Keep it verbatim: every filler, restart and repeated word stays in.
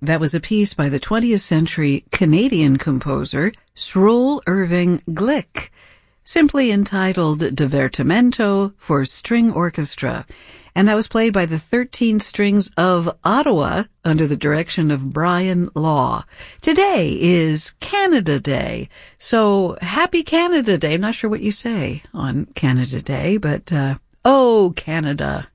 That was a piece by the twentieth century Canadian composer Sroll Irving Glick, simply entitled Divertimento for String Orchestra, and that was played by the thirteen Strings of Ottawa under the direction of Brian Law. Today is Canada Day, so happy Canada Day. I'm not sure what you say on Canada Day, but uh, oh, Canada.